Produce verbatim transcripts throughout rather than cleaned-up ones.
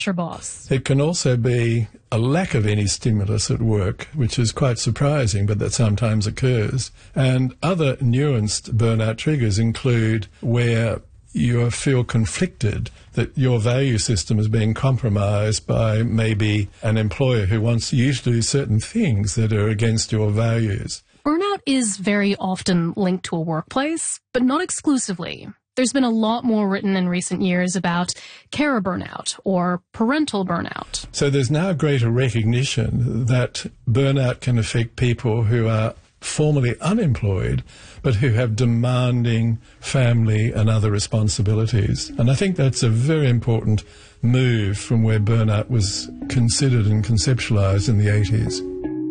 your boss. It can also be a lack of any stimulus at work, which is quite surprising, but that sometimes occurs. And other nuanced burnout triggers include where you feel conflicted, that your value system is being compromised by maybe an employer who wants you to do certain things that are against your values. Burnout is very often linked to a workplace, but not exclusively. There's been a lot more written in recent years about carer burnout or parental burnout. So there's now greater recognition that burnout can affect people who are formerly unemployed, but who have demanding family and other responsibilities. And I think that's a very important move from where burnout was considered and conceptualized in the eighties.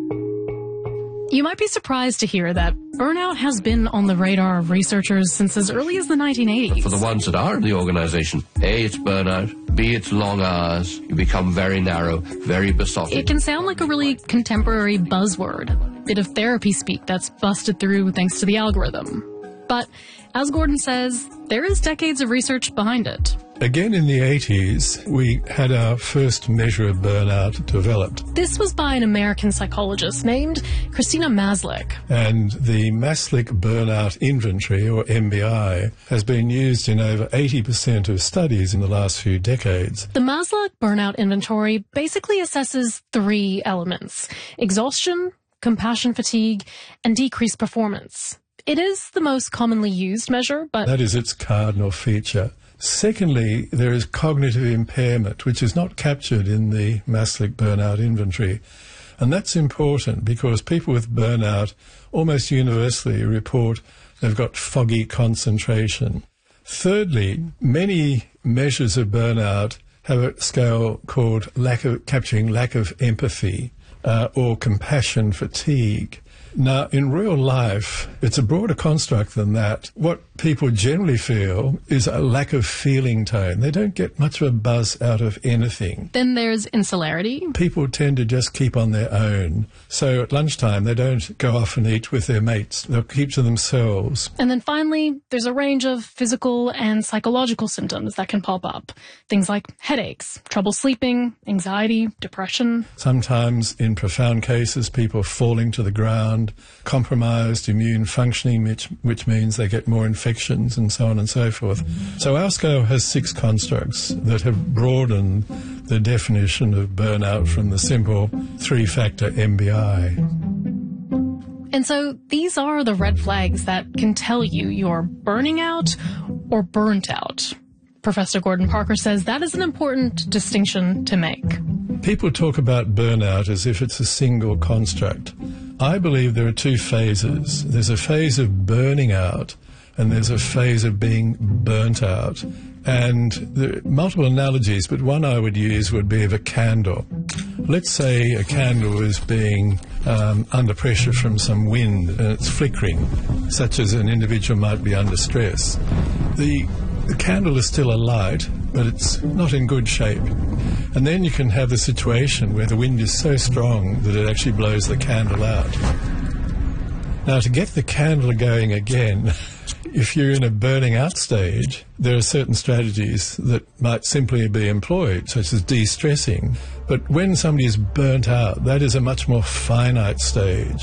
You might be surprised to hear that burnout has been on the radar of researchers since as early as the nineteen eighties. For the ones that are in the organization, A, it's burnout, B, it's long hours, you become very narrow, very besotted. It can sound like a really contemporary buzzword, a bit of therapy speak that's busted through thanks to the algorithm. But, as Gordon says, there is decades of research behind it. Again, in the eighties, we had our first measure of burnout developed. This was by an American psychologist named Christina Maslach. And the Maslach Burnout Inventory, or M B I, has been used in over eighty percent of studies in the last few decades. The Maslach Burnout Inventory basically assesses three elements: exhaustion, compassion fatigue, and decreased performance. It is the most commonly used measure, but... That is its cardinal feature. Secondly, there is cognitive impairment, which is not captured in the Maslach Burnout Inventory. And that's important because people with burnout almost universally report they've got foggy concentration. Thirdly, many measures of burnout have a scale called lack of capturing lack of empathy uh, or compassion fatigue. Now, in real life, it's a broader construct than that. What people generally feel is a lack of feeling tone. They don't get much of a buzz out of anything. Then there's insularity. People tend to just keep on their own. So at lunchtime, they don't go off and eat with their mates. They'll keep to themselves. And then finally, there's a range of physical and psychological symptoms that can pop up. Things like headaches, trouble sleeping, anxiety, depression. Sometimes, in profound cases, people falling to the ground, compromised immune functioning, which, which means they get more infections and so on and so forth. So our scale has six constructs that have broadened the definition of burnout from the simple three-factor M B I. And so these are the red flags that can tell you you're burning out or burnt out. Professor Gordon Parker says that is an important distinction to make. People talk about burnout as if it's a single construct. I believe there are two phases. There's a phase of burning out, and there's a phase of being burnt out. And there are multiple analogies, but one I would use would be of a candle. Let's say a candle is being um, under pressure from some wind, and it's flickering, such as an individual might be under stress. The The candle is still alight, but it's not in good shape. And then you can have the situation where the wind is so strong that it actually blows the candle out. Now, to get the candle going again, if you're in a burning out stage, there are certain strategies that might simply be employed, such as de-stressing. But when somebody is burnt out, that is a much more finite stage.